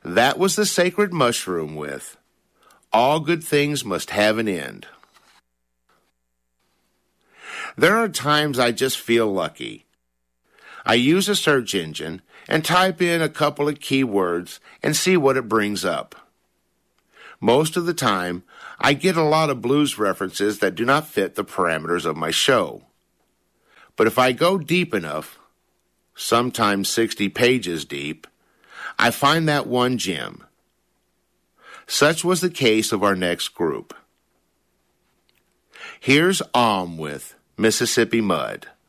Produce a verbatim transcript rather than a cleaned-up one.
That was the sacred mushroom with all good things must have an end. There are times I just feel lucky. I use a search engine and type in a couple of keywords and see what it brings up. Most of the time, I get a lot of blues references that do not fit the parameters of my show. But if I go deep enough, sometimes sixty pages deep, I find that one gem. Such was the case of our next group. Here's Om with Mississippi Mud.